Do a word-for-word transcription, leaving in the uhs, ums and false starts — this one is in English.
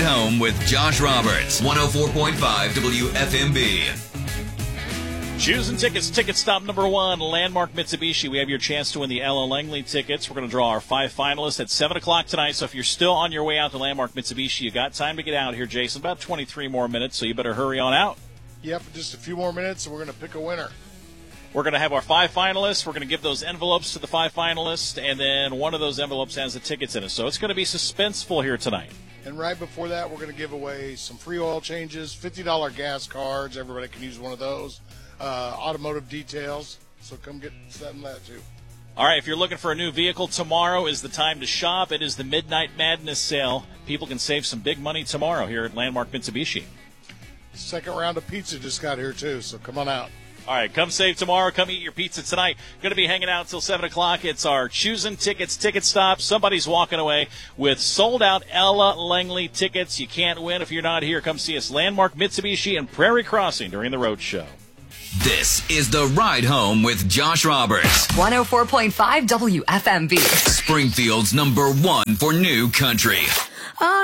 Home with Josh Roberts. one oh four point five W F M B. Choosing tickets, ticket stop number one, Landmark Mitsubishi. We have your chance to win the Ella Langley tickets. We're going to draw our five finalists at seven o'clock tonight. So if you're still on your way out to Landmark Mitsubishi, you got time to get out here, Jason. About twenty-three more minutes, so you better hurry on out. Yep, just a few more minutes, and we're going to pick a winner. We're going to have our five finalists. We're going to give those envelopes to the five finalists, and then one of those envelopes has the tickets in it. So it's going to be suspenseful here tonight. And right before that, we're going to give away some free oil changes, fifty dollars gas cards. Everybody can use one of those. Uh, automotive details. So come get set in that, too. All right, if you're looking for a new vehicle, tomorrow is the time to shop. It is the Midnight Madness sale. People can save some big money tomorrow here at Landmark Mitsubishi. Second round of pizza just got here, too, so come on out. All right, come save tomorrow. Come eat your pizza tonight. Going to be hanging out until seven o'clock. It's our Choosing Tickets ticket stop. Somebody's walking away with sold-out Ella Langley tickets. You can't win if you're not here. Come see us, Landmark Mitsubishi and Prairie Crossing during the road show. This is The Ride Home with Josh Roberts. one oh four point five W F M B. Springfield's number one for new country.